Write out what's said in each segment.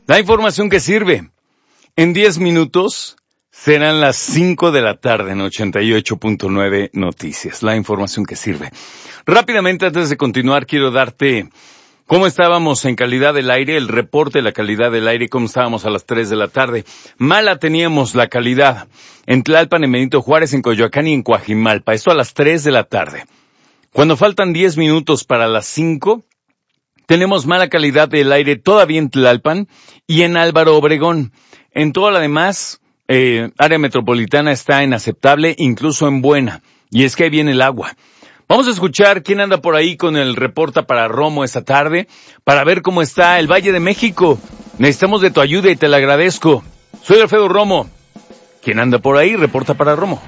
La información que sirve. En 10 minutos serán las 5 de la tarde en 88.9 Noticias. La información que sirve. Rápidamente, antes de continuar, quiero darte cómo estábamos en calidad del aire, el reporte de la calidad del aire, cómo estábamos a las 3 de la tarde. Mala teníamos la calidad en Tlalpan, en Benito Juárez, en Coyoacán y en Coajimalpa. Esto a las 3 de la tarde. Cuando faltan 10 minutos para las 5, tenemos mala calidad del aire todavía en Tlalpan y en Álvaro Obregón. En toda la demás, área metropolitana está en aceptable, incluso en buena. Y es que ahí viene el agua. Vamos a escuchar quién anda por ahí con el reporta para Romo esta tarde, para ver cómo está el Valle de México. Necesitamos de tu ayuda y te la agradezco. Soy Alfredo Romo. ¿Quién anda por ahí? Reporta para Romo.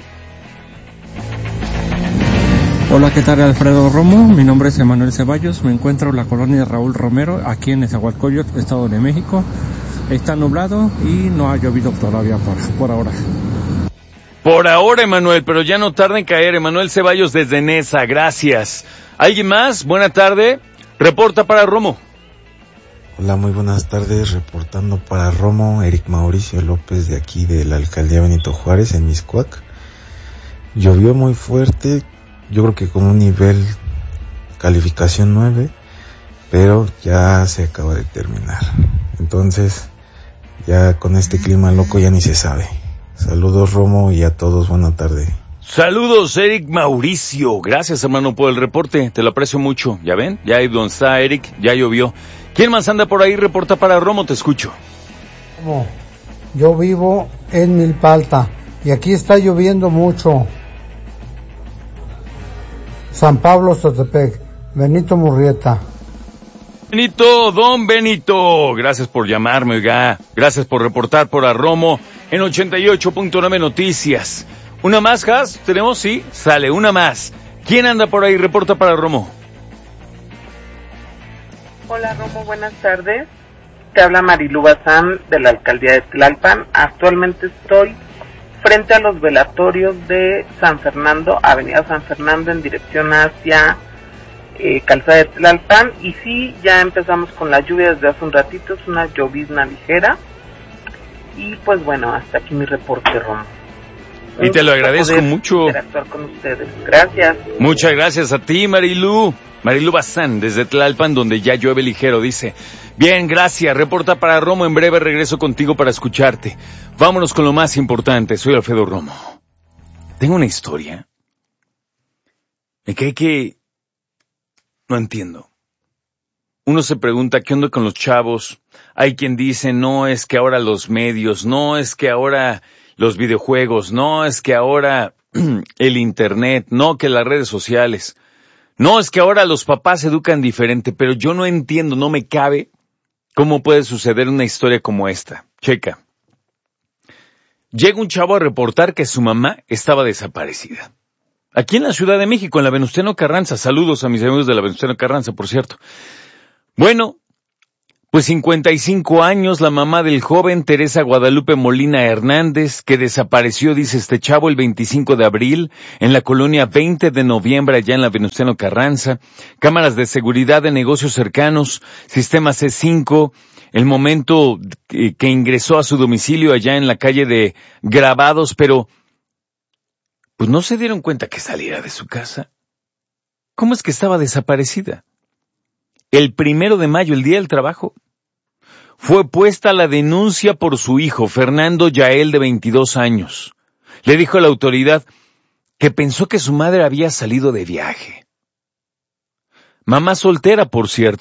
Hola, ¿qué tal? Alfredo Romo, mi nombre es Emanuel Ceballos, me encuentro en la colonia Raúl Romero, aquí en Nezahualcóyotl, Estado de México. Está nublado y no ha llovido todavía por ahora. Por ahora, Emanuel, pero ya no tarda en caer. Emanuel Ceballos desde Neza, gracias. ¿Alguien más? Buena tarde. Reporta para Romo. Hola, muy buenas tardes. Reportando para Romo, Eric Mauricio López, de aquí de la alcaldía Benito Juárez, en Mixcoac. Llovió muy fuerte, yo creo que con un nivel calificación 9, pero ya se acaba de terminar. Entonces, ya con este clima loco ya ni se sabe. Saludos, Romo, y a todos, buena tarde. Saludos, Eric Mauricio. Gracias, hermano, por el reporte. Te lo aprecio mucho. ¿Ya ven? Ya ahí donde está Eric, ya llovió. ¿Quién más anda por ahí? Reporta para Romo, te escucho. Yo vivo en Milpalta y aquí está lloviendo mucho. San Pablo, Sotepec, Benito Murrieta. Benito, don Benito, gracias por llamarme, oiga. Gracias por reportar por Romo en 88.9 Noticias. ¿Una más, Has? ¿Tenemos? Sí, sale, una más. ¿Quién anda por ahí? Reporta para Romo. Hola, Romo, buenas tardes. Te habla Marilu Bazán de la alcaldía de Tlalpan. Actualmente estoy frente a los velatorios de San Fernando, Avenida San Fernando, en dirección hacia Calzada de Tlalpan. Y sí, ya empezamos con la lluvia desde hace un ratito, es una llovizna ligera. Y pues bueno, hasta aquí mi reporte, Romo. Y te lo agradezco mucho. Interactuar con ustedes. Gracias. Muchas gracias a ti, Marilu. Marilu Bazán, desde Tlalpan, donde ya llueve ligero, dice. Bien, gracias. Reporta para Romo. En breve regreso contigo para escucharte. Vámonos con lo más importante. Soy Alfredo Romo. Tengo una historia. Me cae que no entiendo. Uno se pregunta qué onda con los chavos. Hay quien dice, no, es que ahora los medios, no, es que ahora los videojuegos, no, es que ahora el internet, no, que las redes sociales. No, es que ahora los papás educan diferente, pero yo no entiendo, no me cabe cómo puede suceder una historia como esta. Checa. Llega un chavo a reportar que su mamá estaba desaparecida. Aquí en la Ciudad de México, en la Venustiano Carranza. Saludos a mis amigos de la Venustiano Carranza, por cierto. Bueno, pues 55 años, la mamá del joven Teresa Guadalupe Molina Hernández, que desapareció, dice este chavo, el 25 de abril, en la colonia 20 de noviembre, allá en la Venustiano Carranza, cámaras de seguridad de negocios cercanos, sistema C5, el momento que ingresó a su domicilio allá en la calle de Grabados, pero pues no se dieron cuenta que saliera de su casa. ¿Cómo es que estaba desaparecida? El 1 de mayo, el día del trabajo, fue puesta la denuncia por su hijo, Fernando Yael, de 22 años. Le dijo a la autoridad que pensó que su madre había salido de viaje. Mamá soltera, por cierto.